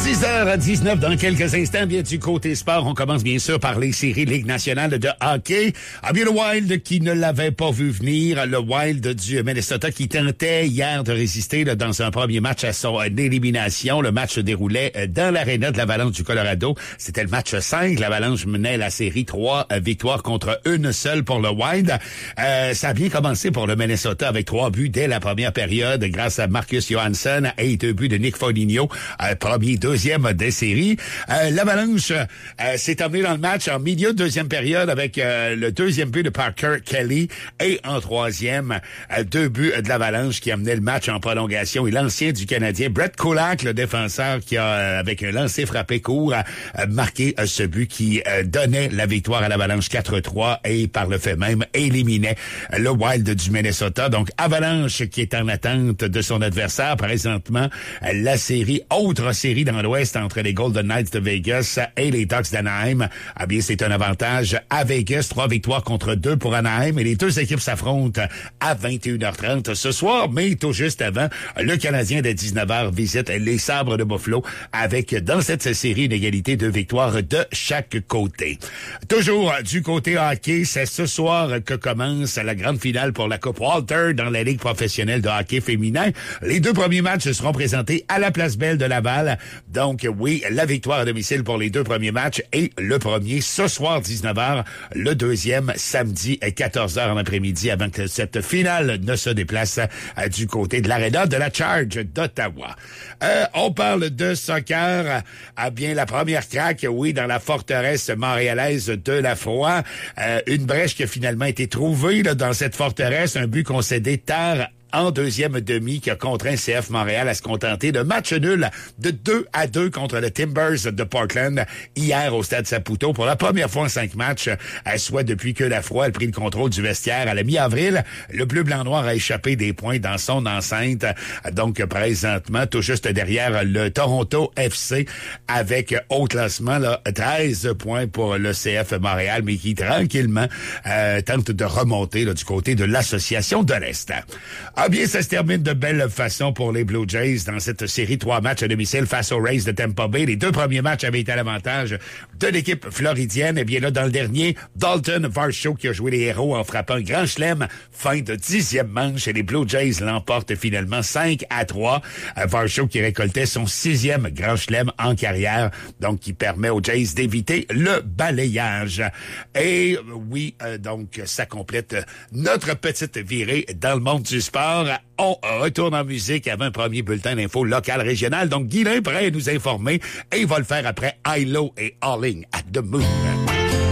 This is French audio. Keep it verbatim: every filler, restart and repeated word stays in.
six heures dix-neuf dans quelques instants, bien du côté sport, on commence bien sûr par les séries Ligue nationale de hockey. Ah bien le Wild qui ne l'avait pas vu venir, le Wild du Minnesota qui tentait hier de résister là, dans un premier match à son élimination. Le match se déroulait dans l'aréna de l'Avalanche du Colorado. C'était le match cinq. L'Avalanche menait la série trois victoires contre une seule pour le Wild. Euh, ça a bien commencé pour le Minnesota avec trois buts dès la première période grâce à Marcus Johansson et deux buts de Nick Foligno. Euh, premier, deuxième des séries. Euh, L'Avalanche euh, s'est emmené dans le match en milieu de deuxième période avec euh, le deuxième but de Parker Kelly et en troisième, euh, deux buts de l'Avalanche qui amenaient le match en prolongation. Et l'ancien du Canadien, Brett Kulak, le défenseur qui a, euh, avec un lancer frappé court, euh, marqué euh, ce but qui euh, donnait la victoire à l'Avalanche quatre trois et par le fait même éliminait euh, le Wild du Minnesota. Donc Avalanche qui est en attente de son adversaire présentement. Euh, la série, autre série dans l'Ouest entre les Golden Knights de Vegas et les Ducks d'Anaheim. Ah bien, c'est un avantage à Vegas. Trois victoires contre deux pour Anaheim. Et les deux équipes s'affrontent à vingt et une heures trente ce soir. Mais tout juste avant, le Canadien de dix-neuf heures visite les Sabres de Buffalo avec, dans cette série, une égalité de victoires de chaque côté. Toujours du côté hockey, c'est ce soir que commence la grande finale pour la Coupe Walter dans la Ligue professionnelle de hockey féminin. Les deux premiers matchs seront présentés à la Place Belle de Laval. Donc, oui, la victoire à domicile pour les deux premiers matchs et le premier ce soir dix-neuf heures, le deuxième samedi quatorze heures en après-midi avant que cette finale ne se déplace euh, du côté de l'aréna de la Charge d'Ottawa. Euh, on parle de soccer. Ah bien, la première craque, oui, dans la forteresse montréalaise de la Foi. Euh, une brèche qui a finalement été trouvée là, dans cette forteresse, un but concédé tard en deuxième demi qui a contraint C F Montréal à se contenter de match nul de deux à deux contre le Timbers de Portland hier au Stade Saputo pour la première fois en cinq matchs, soit depuis que la Foi a pris le contrôle du vestiaire à la mi-avril. Le bleu-blanc-noir a échappé des points dans son enceinte. Donc, présentement, tout juste derrière le Toronto F C avec au classement là, treize points pour le C F Montréal, mais qui tranquillement euh, tente de remonter là, du côté de l'Association de l'Est. Ah bien, ça se termine de belle façon pour les Blue Jays dans cette série trois matchs à domicile face aux Rays de Tampa Bay. Les deux premiers matchs avaient été à l'avantage de l'équipe floridienne. Et bien là, dans le dernier, Dalton Varsho qui a joué les héros en frappant un grand chelem fin de dixième manche et les Blue Jays l'emportent finalement cinq à trois. Varsho qui récoltait son sixième grand chelem en carrière, donc qui permet aux Jays d'éviter le balayage. Et oui, euh, donc ça complète notre petite virée dans le monde du sport. On retourne en musique avant un premier bulletin d'info local régional. Donc, Guilain est prêt à nous informer et il va le faire après I L O et Alling at the Moon.